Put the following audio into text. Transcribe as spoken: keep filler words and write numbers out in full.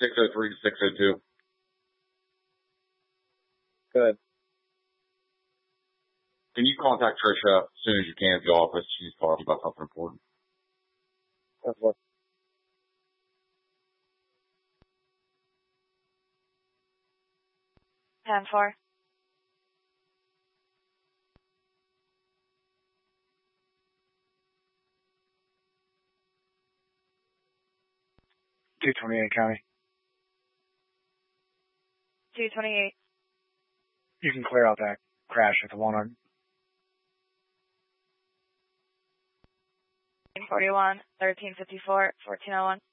six oh three to six oh two. Good. Can you contact Trisha as soon as you can at the office? She's talking about something important. That's what. ten four. two twenty-eight County. two twenty-eight. You can clear out that crash at the Walnut. forty-one, thirteen fifty-four, fourteen oh one.